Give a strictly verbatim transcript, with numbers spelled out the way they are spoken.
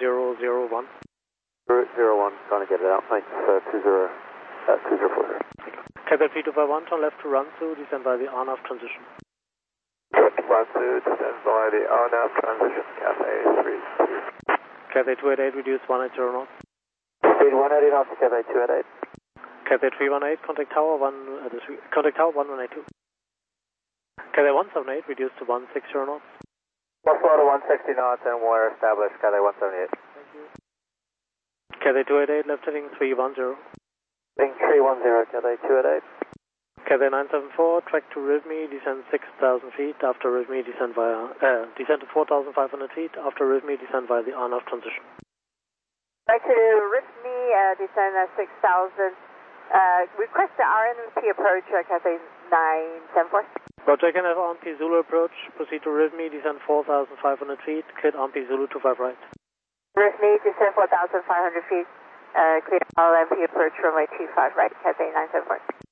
zero zero one. zero zero one, trying to get it out. Thanks, uh, two zero, uh, two zero four zero. Cathay three two five one, turn left to run through, descend by the R N A V transition. Run through, descend by the R N A V transition, Cathay three two. Cathay two eight eight, reduce one eight zero knots. Speed one eighty knots, Cathay two eight eight. Cathay three one eight, contact tower one, uh, this, contact tower one one eight two. Cathay one seven eight, reduce to one six zero knots. Buffalo to one sixty knots and we're established, Cathay one seventy-eight. Thank you. Cathay two eight eight, left heading three one zero. Heading three one zero, Cathay two eight eight. Cathay nine seven four, track to Rhythmy, descend six thousand feet, after Rhythmy descend via, uh, descend to four thousand five hundred feet, after Rhythmy descend via the R N A V transition. Back to Rhythmy, uh, descend at six thousand, uh, request the R N P approach, uh, Cathay nine seven four. Roger, can I have R N P Zulu approach, proceed to Rhythmy, descend four thousand five hundred feet, clear R N P Zulu two five right. Rhythmy, descend four thousand five hundred feet, uh, clear R N P approach runway two five right, Cathay nine seven four.